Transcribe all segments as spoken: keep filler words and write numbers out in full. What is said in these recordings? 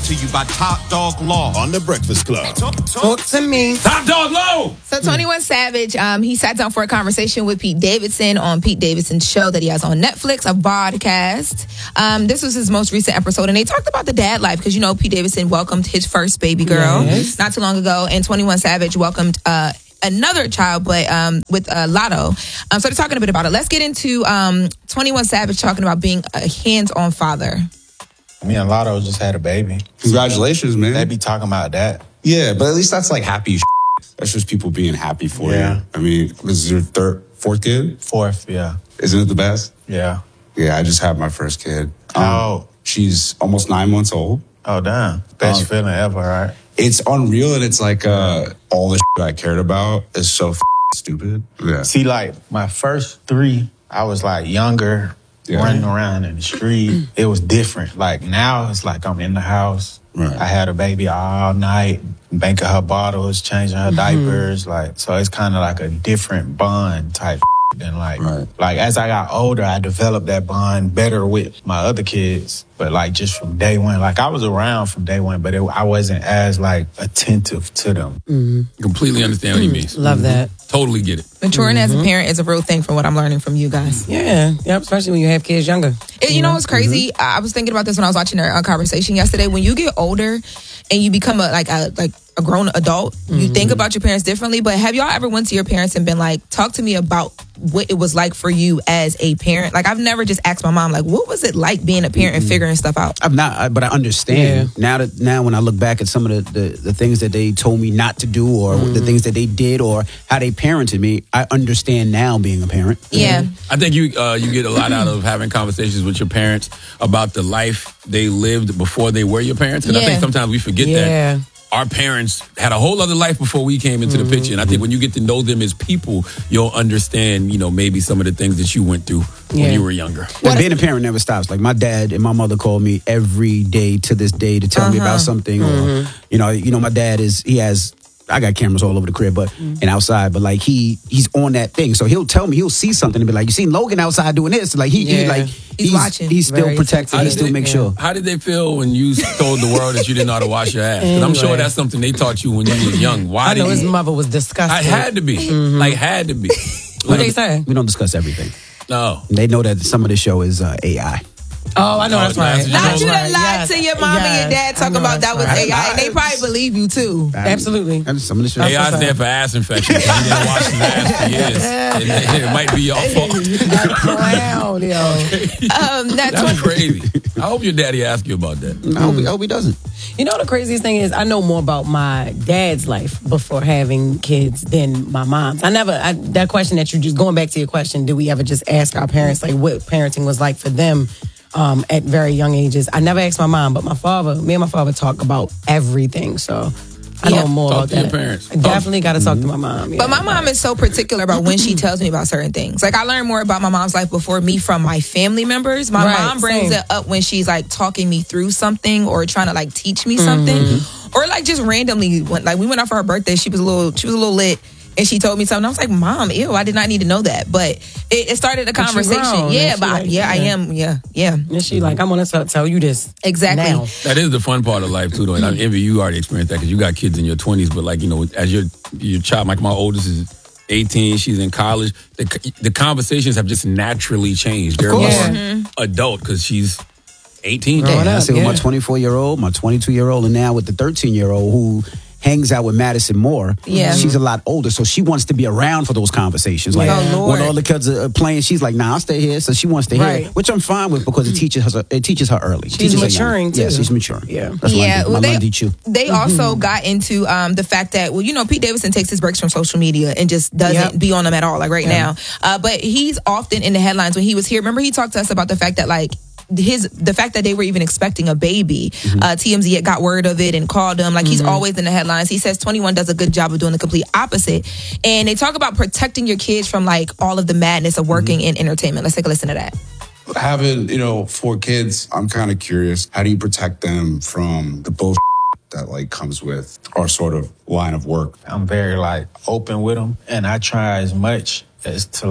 to you by Top Dog Law on The Breakfast Club. Talk, talk to me. Top Dog Law! So twenty-one Savage, um, he sat down for a conversation with Pete Davidson on Pete Davidson's show that he has on Netflix, a vodcast. Um, this was his most recent episode, and they talked about the dad life, because, you know, Pete Davidson welcomed his first baby girl yes. not too long ago, and twenty-one Savage welcomed uh, another child, but um, with uh, Lotto. Um, so they're talking a bit about it. Let's get into um, twenty-one Savage talking about being a hands-on father. Me and Lotto just had a baby. Congratulations, man. They be talking about that. Yeah, but at least that's like happy shit. That's just people being happy for yeah. you. I mean, this is your third, fourth kid? Fourth, yeah. Isn't it the best? Yeah. Yeah, I just had my first kid. How um, old? She's almost nine months old. Oh, damn. Best um, feeling ever, right? It's unreal, and it's like uh, all the shit I cared about is so f- stupid. Yeah. See, like, my first three, I was, like, younger, yeah. running around in the street. It was different. Like, now it's like I'm in the house. Right. I had a baby all night, banking her bottles, changing her mm-hmm. diapers. Like, so it's kind of like a different bond type than like, right. like as I got older, I developed that bond better with my other kids. But like just from day one, like I was around from day one, but it, I wasn't as like attentive to them. Mm-hmm. Completely understand what he means. Love mm-hmm. that. Totally get it. Maturing mm-hmm. as a parent is a real thing from what I'm learning from you guys. Yeah, yep. Especially when you have kids younger. It, you know what's crazy? Mm-hmm. I was thinking about this when I was watching our, our conversation yesterday. When you get older and you become a like a like a grown adult, mm-hmm. you think about your parents differently. But have y'all ever went to your parents and been like, talk to me about what it was like for you as a parent? Like I've never just asked my mom, like, what was it like being a parent mm-hmm. and figuring stuff out? I'm not, but I understand yeah. now that now when I look back at some of the, the, the things that they told me not to do, or mm-hmm. the things that they did, or how they parented me, I understand now being a parent. Yeah, mm-hmm. I think you uh, you get a lot out of having conversations with your parents about the life they lived before they were your parents. Because yeah. I think sometimes we forget yeah. that. Our parents had a whole other life before we came into mm-hmm. the picture. And I think when you get to know them as people, you'll understand, you know, maybe some of the things that you went through yeah. when you were younger. Well, being a parent never stops. Like my dad and my mother call me every day to this day to tell uh-huh. me about something. Mm-hmm. Or, you know, you know, my dad is, he has, I got cameras all over the crib, but mm-hmm. and outside, but like he he's on that thing. So he'll tell me, he'll see something and be like, you seen Logan outside doing this? Like he, yeah. he like he's, he's watching. He's still Very protected. He still make yeah. sure. How did they feel when you told the world that you didn't know how to wash your ass? Because I'm sure that's something they taught you when you was young. Why I know did his you, mother was disgusting. I had to be. Mm-hmm. Like had to be. What they say? We don't discuss everything. No. They know that some of the show is uh, A I. Oh, I know oh, that's right. Not you right. done lied yes. to your mom yes. and your dad talking about that was right. A I, and they probably believe you too. I, Absolutely. Some of the show. A I stand for ass infection. You didn't wash his ass for years. It, it might be your fault. Clown, yo. Um, that's that's crazy. I hope your daddy asked you about that. Mm. I, hope he, I hope he doesn't. You know the craziest thing is I know more about my dad's life before having kids than my mom's. I never, I, that question that you just, going back to your question, do we ever just ask our parents like what parenting was like for them um, at very young ages? I never asked my mom, but my father, me and my father talk about everything, so I yeah. know more talk about to that. Your parents. I definitely got to talk to my mom. Yeah. But my mom is so particular about when she tells me about certain things. Like I learned more about my mom's life before me from my family members. My right, mom brings same. it up when she's like talking me through something or trying to like teach me something, mm-hmm. or like just randomly. When, like we went out for her birthday, she was a little, she was a little lit. And she told me something. I was like, Mom, ew, I did not need to know that. But it, it started a conversation. Yeah, but like, yeah, yeah, I am. Yeah, yeah. And she like, I want to tell you this. Exactly. Now. That is the fun part of life, too, though. And I envy you already experienced that because you got kids in your twenties. But, like, you know, as your your child, like my oldest is eighteen, she's in college. The, the conversations have just naturally changed. They're more mm-hmm. adult because she's eighteen. Yeah, I see with my twenty-four-year-old, my twenty-two-year-old, and now with the thirteen-year-old who hangs out with Madison Moore. Yeah. She's a lot older, so she wants to be around for those conversations. Like oh, when all the kids are playing, she's like, nah, I'll stay here. So she wants to hear, right. which I'm fine with because it teaches her, it teaches her early. She's teaches maturing, too. Yeah, she's maturing. Yeah. That's yeah. Well, they they mm-hmm. also got into um, the fact that, well, you know, Pete Davidson takes his breaks from social media and just doesn't yep. be on them at all, like right yeah. now. Uh, but he's often in the headlines when he was here. Remember, he talked to us about the fact that, like, his the fact that they were even expecting a baby. Mm-hmm. uh, T M Z had got word of it and called him. Like mm-hmm. he's always in the headlines. He says twenty-one does a good job of doing the complete opposite. And they talk about protecting your kids from like all of the madness of working mm-hmm. in entertainment. Let's take a listen to that. Having, you know, four kids, I'm kind of curious. How do you protect them from the bullshit that like comes with our sort of line of work? I'm very like open with them, and I try as much as to like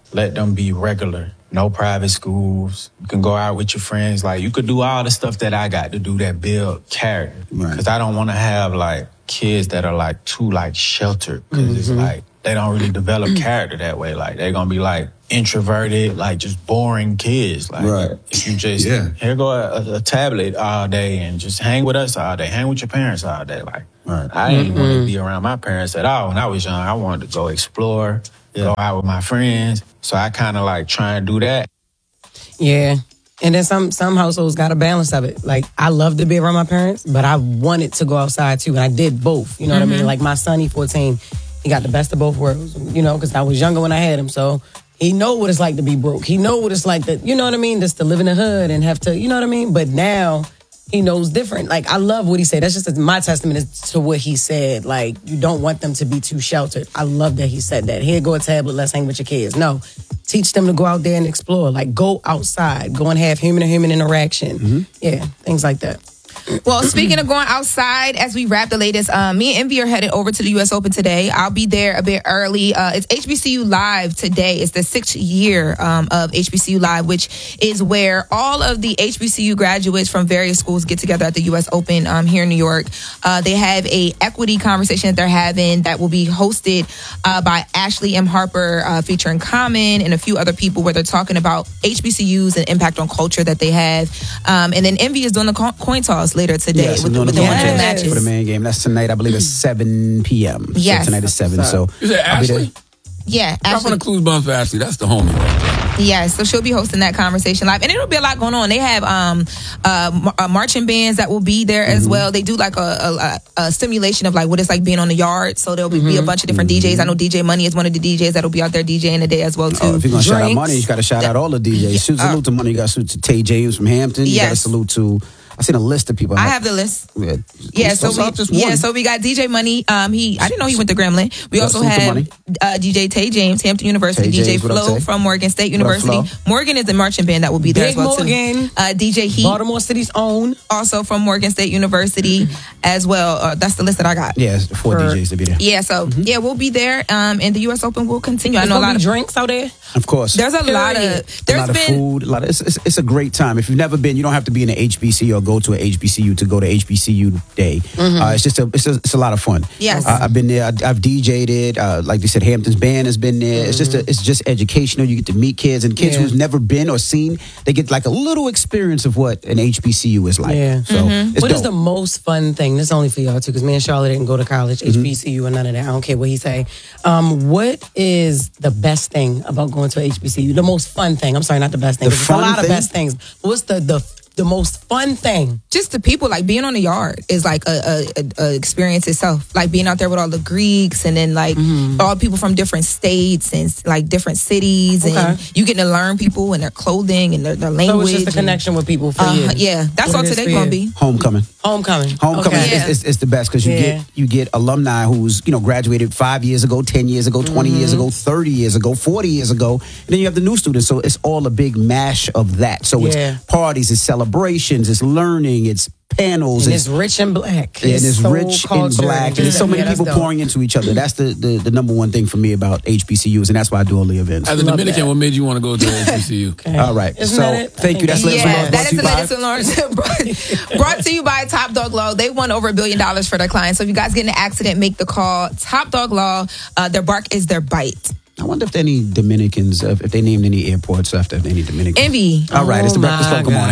let them be regular. No private schools. You can go out with your friends. Like, you could do all the stuff that I got to do that build character. Because right. I don't want to have, like, kids that are, like, too, like, sheltered. Because mm-hmm. it's, like, they don't really develop character that way. Like, they're going to be, like, introverted, like, just boring kids. Like, right. if you just, yeah. here go a, a tablet all day and just hang with us all day. Hang with your parents all day. Like, right. I didn't mm-hmm. want to be around my parents at all. When I was young, I wanted to go explore, yeah. go out with my friends. So I kind of like try and do that. Yeah. And then some some households got a balance of it. Like, I love to be around my parents, but I wanted to go outside too. And I did both. You know mm-hmm. what I mean? Like, my son, he's fourteen, he got the best of both worlds, you know, because I was younger when I had him. So he know what it's like to be broke. He know what it's like to, you know what I mean? Just to live in the hood and have to, you know what I mean? But now he knows different. Like, I love what he said. That's just my testament is to what he said. Like, you don't want them to be too sheltered. I love that he said that. Here, go a tablet, let's hang with your kids. No, teach them to go out there and explore. Like, go outside, go and have human-to-human interaction. Mm-hmm. Yeah, things like that. Well, speaking of going outside, as we wrap the latest, um, me and Envy are headed over to the U S Open today. I'll be there a bit early. Uh, it's H B C U Live today. It's the sixth year um, of H B C U Live, which is where all of the H B C U graduates from various schools get together at the U S Open um, here in New York. Uh, they have a equity conversation that they're having that will be hosted uh, by Ashley M. Harper, uh, featuring Common and a few other people, where they're talking about H B C Us and impact on culture that they have. Um, and then Envy is doing the co- coin toss later today yes, with, the, with the yes. one matches for the main game. That's tonight. I believe it's seven p.m. Yes. So tonight is seven. So is it Ashley? Yeah, Drop on a clues bump for Ashley. That's the homie. Yeah, so she'll be hosting that conversation live, and it'll be a lot going on. They have um, uh, uh, marching bands that will be there as mm-hmm. well. They do like a, a, a simulation of like what it's like being on the yard. So there'll be, mm-hmm. be a bunch of different mm-hmm. D Js. I know D J Money is one of the D Js that'll be out there DJing today as well too. Oh, if you're gonna Drinks. shout out Money, you got to shout out all the D Js. Shoot, salute uh, to Money. You got to salute to Tay James from Hampton. You yes. got to salute to. I seen a list of people. I have the list. Yeah, yeah so we, yeah, so we got D J Money. Um, he I didn't know he went to Gremlin. We also have uh, D J Tay James, Hampton University. Tay D J James, Flo from Morgan State University. Morgan is the marching band that will be there Big as well Morgan, too. Uh, D J Heat, Baltimore City's own, also from Morgan State University as well. Uh, that's the list that I got. Yeah, it's four For, D Js to be there. Yeah, so mm-hmm. yeah, we'll be there. Um, and the U S Open will continue. There's I know a lot of drinks out there. Of course, there's a lot of there's a lot been of food. A lot of it's, it's, it's a great time. If you've never been, you don't have to be in an H B C U or go to an H B C U to go to H B C U Day. Mm-hmm. Uh, it's just a it's, a it's a lot of fun. Yes, uh, I've been there. I, I've D J'd it. Uh, like they said, Hampton's band has been there. Mm-hmm. It's just a, it's just educational. You get to meet kids and kids yeah. who's never been or seen. They get like a little experience of what an H B C U is like. Yeah. So mm-hmm. it's what dope. is the most fun thing? This is only for y'all too, because me and Charlotte didn't go to college, mm-hmm. H B C U or none of that. I don't care what he say. Um, what is the best thing about going to H B C U? The most fun thing. I'm sorry, not the best thing. The There's fun a lot thing? of best things. What's the the the most fun thing? Just the people, like being on the yard is like a, a, a experience itself. Like being out there with all the Greeks and then like mm-hmm. all people from different states and like different cities, okay. and you getting to learn people and their clothing and their, their language. So it's just a connection with people for uh, you. Yeah, that's what all today gonna be. Homecoming. Homecoming. Homecoming okay. is, is, is the best because you yeah. get you get alumni who's you know graduated five years ago, ten years ago, twenty mm-hmm. years ago, thirty years ago, forty years ago, and then you have the new students. So it's all a big mash of that. So yeah. it's parties, it's celebrations, it's learning, it's panels. And it's, it's rich and black. Yeah, and it's so rich and black. And there's so many yeah, people pouring into each other. That's the, the, the number one thing for me about H B C Us, and that's why I do all the events. As a Dominican, what made you want to go to H B C U? Okay. All right. Isn't so that it? thank you. That's Latest yeah, Lawrence. That is the Latest and Lawrence. brought, brought to you by Top Dog Law. They won over a billion dollars for their clients. So if you guys get in an accident, make the call. Top Dog Law, uh, their bark is their bite. I wonder if there any Dominicans, if they named any airports after any Dominicans. Envy. All right, oh it's the Breakfast Club. Good morning.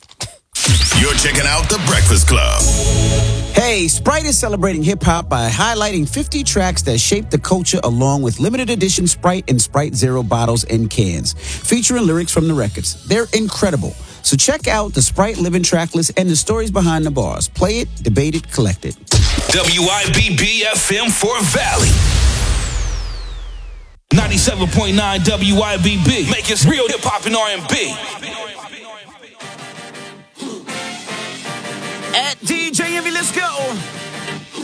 You're checking out the Breakfast Club. Hey, Sprite is celebrating hip-hop by highlighting fifty tracks that shaped the culture along with limited edition Sprite and Sprite Zero bottles and cans, featuring lyrics from the records. They're incredible. So check out the Sprite Living track list and the stories behind the bars. Play it, debate it, collect it. W I B B F M for Valley. ninety-seven point nine W I B B. Make it real hip-hop and R and B. At D J Envy, let's go.